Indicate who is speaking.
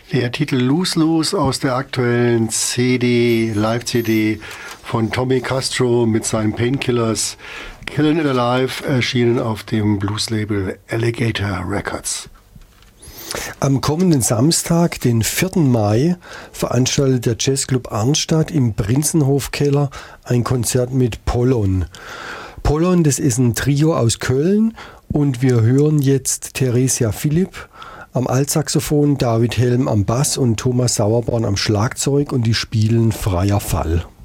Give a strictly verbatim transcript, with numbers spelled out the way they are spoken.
Speaker 1: Der Titel Lose Lose aus der aktuellen C D, Live-C D von Tommy Castro mit seinen Painkillers, Killin' It Alive, erschienen auf dem Blues-Label Alligator Records.
Speaker 2: Am kommenden Samstag, den vierten Mai, veranstaltet der Jazzclub Arnstadt im Prinzenhofkeller ein Konzert mit Pollon. Pollon, das ist ein Trio aus Köln und wir hören jetzt Theresia Philipp am Altsaxophon, David Helm am Bass und Thomas Sauerborn am Schlagzeug und die spielen Freier Fall.